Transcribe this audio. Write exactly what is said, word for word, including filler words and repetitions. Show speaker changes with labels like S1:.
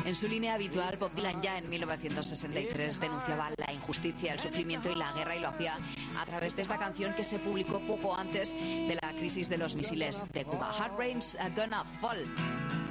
S1: En su línea habitual, Bob Dylan ya en mil novecientos sesenta y tres denunciaba la injusticia, el sufrimiento y la guerra, y lo hacía a través de esta canción que se publicó poco antes de la crisis de los misiles de Cuba. Hard Rain's Gonna Fall.